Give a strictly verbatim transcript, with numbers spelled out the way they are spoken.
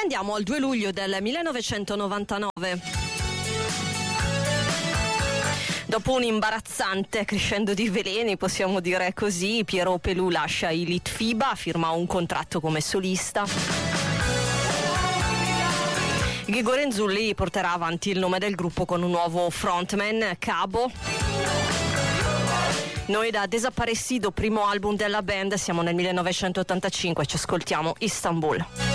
andiamo al due luglio del millenovecentonovantanove. Dopo un imbarazzante crescendo di veleni, possiamo dire così, Piero Pelù lascia i Litfiba, firma un contratto come solista. Ghigo Renzulli porterà avanti il nome del gruppo con un nuovo frontman, Cabo. Noi da Desaparecido, primo album della band, siamo nel millenovecentottantacinque, ci ascoltiamo Istanbul.